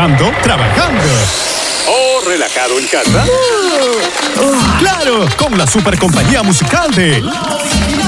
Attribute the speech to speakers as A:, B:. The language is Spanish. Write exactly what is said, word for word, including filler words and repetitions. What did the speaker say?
A: estando trabajando.
B: ¿O relajado en casa?
A: Uh, uh, ¡Claro! Con la super compañía musical de